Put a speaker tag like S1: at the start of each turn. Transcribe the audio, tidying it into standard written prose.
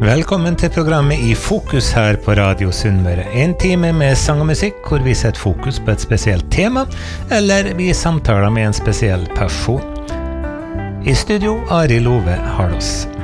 S1: Velkommen til programmet I Fokus her på Radio Sunnmøre. En time med sang og musikk, hvor vi setter fokus på et spesielt tema, eller vi samtaler med en spesiell person. I studio, Ari Love Harlås.